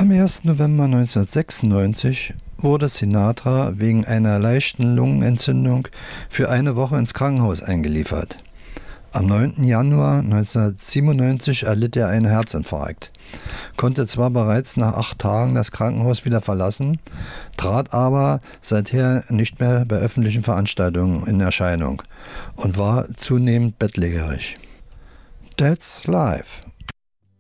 Am 1. November 1996 wurde Sinatra wegen einer leichten Lungenentzündung für eine Woche ins Krankenhaus eingeliefert. Am 9. Januar 1997 erlitt er einen Herzinfarkt, konnte zwar bereits nach 8 Tagen das Krankenhaus wieder verlassen, trat aber seither nicht mehr bei öffentlichen Veranstaltungen in Erscheinung und war zunehmend bettlägerig. That's life.